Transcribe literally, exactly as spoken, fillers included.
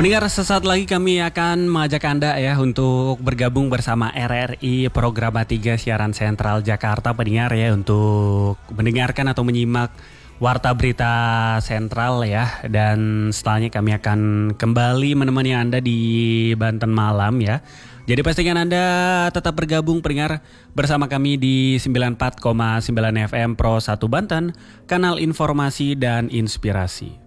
Pendengar, sesaat lagi kami akan mengajak Anda ya untuk bergabung bersama R R I Programa tiga Siaran Sentral Jakarta, pendengar ya, untuk mendengarkan atau menyimak Warta Berita Sentral ya. Dan setelahnya kami akan kembali menemani Anda di Banten Malam ya. Jadi pastikan Anda tetap bergabung pendengar bersama kami di sembilan puluh empat koma sembilan F M Pro satu Banten, kanal informasi dan inspirasi.